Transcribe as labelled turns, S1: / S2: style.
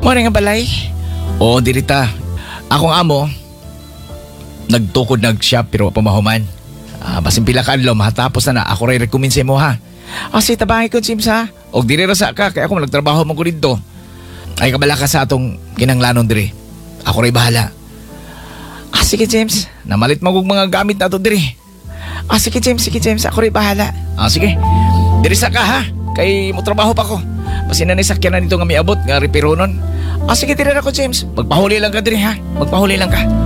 S1: Morning nga balay. Oo, dirita. Akong amo, nagtukod nag-shop pero pamahuman. Basin pila ka adlaw, mahatapos na ako rin recommend mo ha. Kasi tabangi ko, Sims ha. O diri ra sa ka, kaya ako nagtrabaho man ko dito. Ay kabala ka sa atong kinanglanon diri. Ako rin bahala. Sige James, namalit magug mga gamit na to diri. Sige James, ako rin bahala. Sige, diri sa ka ha. Kay mo trabaho pa ko. Basin na nisakyan na dito nga miabot nga repiro nun. Sige, tira na ko, James. Magpahuli lang ka diri ha. Magpahuli lang ka.